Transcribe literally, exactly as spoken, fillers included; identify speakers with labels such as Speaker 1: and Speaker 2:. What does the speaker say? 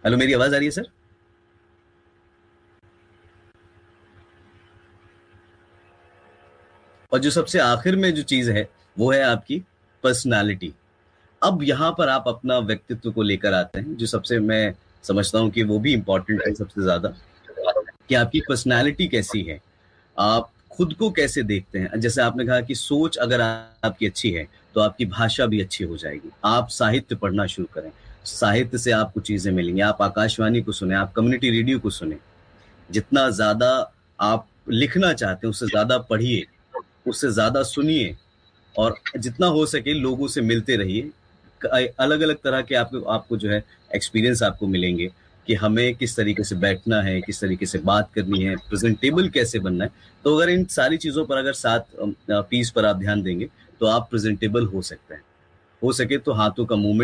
Speaker 1: Hello, मेरी आवाज आ रही है सर? और जो सबसे आखिर में जो चीज है वो है आपकी पर्सनालिटी। अब यहाँ पर आप अपना व्यक्तित्व को लेकर आते हैं, जो सबसे मैं समझता हूँ कि वो भी इम्पोर्टेंट है सबसे ज्यादा, कि आपकी पर्सनालिटी कैसी है, आप खुद को कैसे देखते हैं। जैसे आपने कहा कि सोच अगर आपकी अच्छी है तो आपकी भाषा भी अच्छी हो जाएगी। आप साहित्य पढ़ना शुरू करें, साहित्य से आपको चीजें मिलेंगी। आप आकाशवाणी को सुने, आप कम्युनिटी रेडियो को सुने। जितना ज्यादा आप लिखना चाहते हैं उससे ज्यादा पढ़िए, उससे ज्यादा सुनिए, और जितना हो सके लोगों से मिलते रहिए। अलग अलग तरह के आपको आपको जो है एक्सपीरियंस आपको मिलेंगे कि हमें किस तरीके से बैठना है, किस तरीके से बात करनी है, प्रेजेंटेबल कैसे बनना है। तो अगर इन सारी चीजों पर अगर सात पीस पर आप ध्यान देंगे तो आप प्रेजेंटेबल हो सकते हैं। हो सके तो हाथों का मूवमेंट